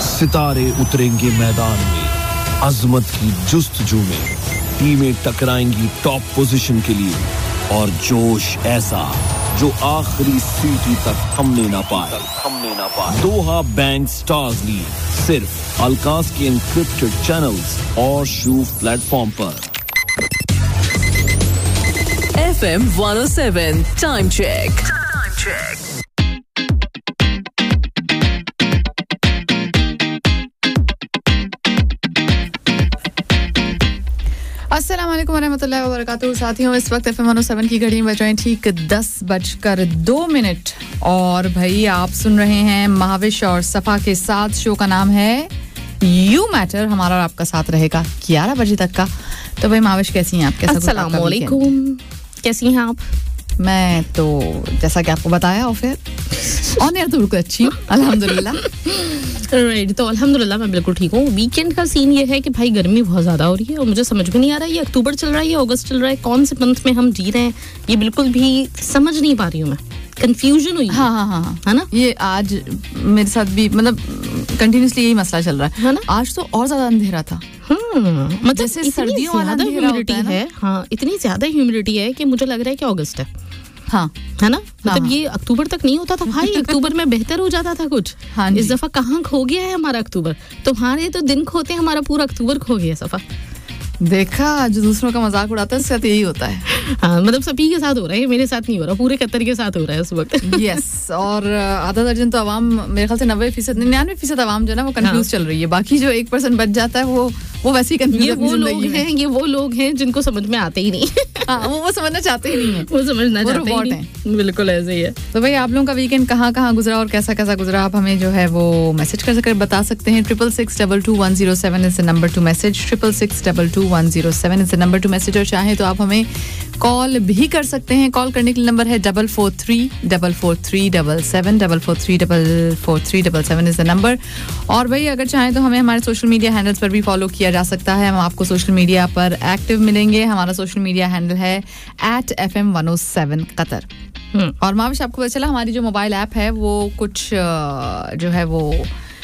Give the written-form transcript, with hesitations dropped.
सितारे उतरेंगे मैदान में, अजमत की जुस्तजू में, टीमें टकराएंगी टॉप पोजीशन के लिए और जोश ऐसा जो आखिरी सीटी तक थमने ना पाए। दोहा बैंक स्टार्स लीग सिर्फ अलकास के एन्क्रिप्टेड चैनल्स और शूफ प्लेटफॉर्म पर। FM 107 time check. अस्सलाम वालेकुम वरहमतुल्लाहि वबरकातुहू। साथियों, इस वक्त FM 107 की घड़ी में बज रहे हैं ठीक 10:02 और भाई आप सुन रहे हैं महाविश और सफा के साथ। शो का नाम है यू मैटर, हमारा और आपका साथ रहेगा 11 बजे तक का। तो भाई महाविश, कैसी हैं आप? कैसा? अस्सलाम वालेकुम, कैसी हैं आप? मैं तो जैसा कि आपको बताया और फिर ऑन एयर तो बिल्कुल अच्छी हूँ अल्हम्दुलिल्लाह। राइट, तो अल्हम्दुलिल्लाह मैं बिल्कुल ठीक हूँ। वीकेंड का सीन ये है कि भाई गर्मी बहुत ज़्यादा हो रही है और मुझे समझ में नहीं आ रहा है ये अक्टूबर चल रहा है या अगस्त चल रहा है, कौन से मंथ में हम जी रहे हैं, ये बिल्कुल भी समझ नहीं पा रही हूँ मैं। कंफ्यूजन हुई हाँ है ना। ये आज मेरे साथ भी मतलब कंटिन्यूसली यही मसला चल रहा है ना। आज तो और ज्यादा अंधेरा था। मतलब जैसे सर्दियों वाला ह्यूमिडिटी है। हाँ, इतनी ज्यादा ह्यूमिडिटी है कि मुझे लग रहा है कि अगस्त है। हाँ, है ना। मतलब ये अक्टूबर तक नहीं होता था भाई। अक्टूबर में बेहतर हो जाता था कुछ। हाँ, इस दफा कहाँ खो गया है हमारा अक्टूबर। तुम्हारे तो दिन खोते, हमारा पूरा अक्टूबर खो गया सफा। देखा, जो दूसरों का मजाक उड़ाता है उसके साथ यही होता है। हाँ, मतलब सभी के साथ हो रहा है, मेरे साथ नहीं हो रहा, पूरे कतर के साथ हो रहा है इस वक्त। यस, और आधा दर्जन तो आवाम, मेरे ख्याल से 99% आवाम जो है ना वो कंफ्यूज चल रही है। बाकी जो 1% बच जाता है वो वैसे ही कंफ्यूज। ये वो लोग हैं जिनको समझ में आते ही नहीं। हाँ, वो समझना चाहते ही नहीं है, वो समझना चाहते ही नहीं। बिल्कुल ऐसे ही है। तो भाई, आप लोगों का वीकेंड कहाँ गुजरा और कैसा गुजरा, आप हमें जो है वो मैसेज कर बता सकते हैं। 66622107 is the number two message. 66622107 is the number two message. और चाहे तो आप हमें कॉल भी कर सकते हैं। कॉल करने के लिए नंबर है 443-443-77 443-443-77 इज द नंबर। और भाई अगर चाहें तो हमें हमारे सोशल मीडिया हैंडल्स पर भी फॉलो किया जा सकता है। हम आपको सोशल मीडिया पर एक्टिव मिलेंगे। हमारा सोशल मीडिया हैंडल है @FM107 कतर। और महाविश, आपको पता चला हमारी जो मोबाइल ऐप है वो कुछ जो है वो